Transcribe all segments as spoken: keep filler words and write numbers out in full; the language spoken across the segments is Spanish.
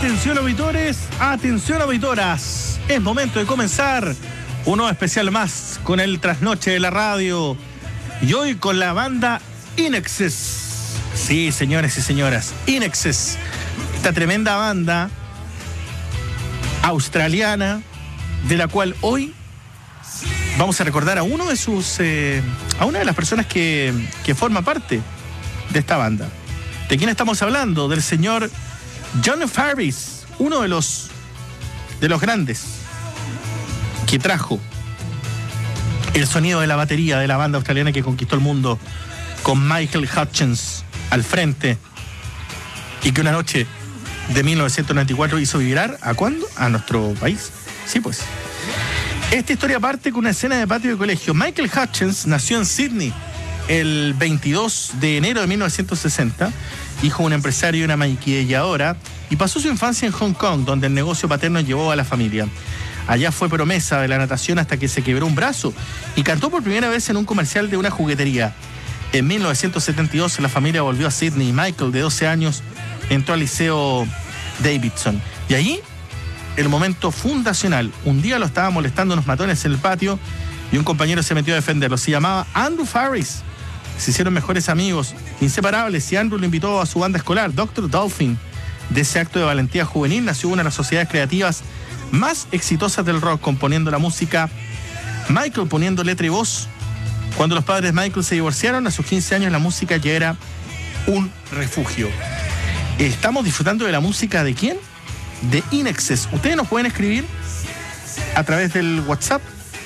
Atención auditores, atención auditoras. Es momento de comenzar un nuevo especial más con el trasnoche de la radio. Y hoy con la banda Inexes. Sí, señores y señoras, Inexes. Esta tremenda banda australiana, de la cual hoy vamos a recordar a uno de sus, eh, a una de las personas que, que forma parte de esta banda. ¿De quién estamos hablando? Del señor John Farriss, uno de los de los grandes que trajo el sonido de la batería de la banda australiana que conquistó el mundo con Michael Hutchence al frente y que una noche de mil novecientos noventa y cuatro hizo vibrar ¿a cuándo? A nuestro país. Sí, pues. Esta historia parte con una escena de patio de colegio. Michael Hutchence nació en Sydney el veintidós de enero de mil novecientos sesenta, hijo de un empresario y una maquilladora, y pasó su infancia en Hong Kong, donde el negocio paterno llevó a la familia. Allá fue promesa de la natación hasta que se quebró un brazo y cantó por primera vez en un comercial de una juguetería. En mil novecientos setenta y dos la familia volvió a Sydney y Michael, de doce años, entró al Liceo Davidson. Y allí, el momento fundacional. Un día lo estaban molestando unos matones en el patio y un compañero se metió a defenderlo. Se llamaba Andrew Farriss. Se hicieron mejores amigos, inseparables, y Andrew lo invitó a su banda escolar, doctor Dolphin. De ese acto de valentía juvenil nació una de las sociedades creativas más exitosas del rock, componiendo la música, Michael poniendo letra y voz. Cuando los padres de Michael se divorciaron, a sus quince años, la música ya era un refugio. Estamos disfrutando de la música ¿de quién? De Inexes. Ustedes nos pueden escribir a través del WhatsApp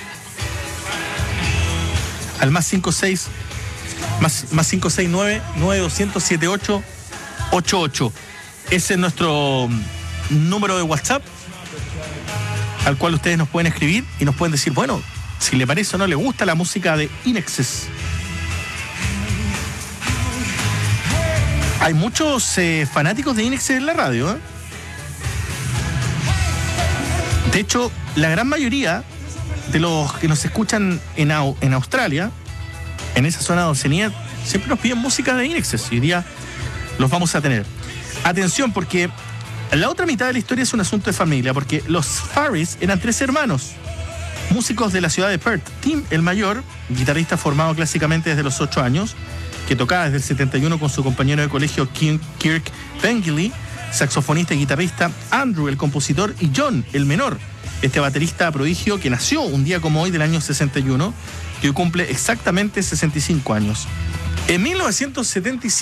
al más cinco seis más, más cinco seis nueve, nueve dos cero cero, siete ocho ocho ocho. Ese es nuestro número de WhatsApp al cual ustedes nos pueden escribir y nos pueden decir, bueno, si le parece o no le gusta la música de Inexes. Hay muchos eh, fanáticos de Inexes en la radio, ¿eh? De hecho, la gran mayoría de los que nos escuchan en, Au- en Australia, en esa zona de Oceanía, siempre nos piden música de Inexes y hoy día los vamos a tener. Atención, porque la otra mitad de la historia es un asunto de familia, porque los Farriss eran tres hermanos, músicos de la ciudad de Perth. Tim, el mayor, guitarrista formado clásicamente desde los ocho años, que tocaba desde el setenta y uno con su compañero de colegio Kirk Pengilly, saxofonista y guitarrista. Andrew, el compositor, y John, el menor, este baterista prodigio que nació un día como hoy del año sesenta y uno, que hoy cumple exactamente sesenta y cinco años. En mil novecientos setenta y siete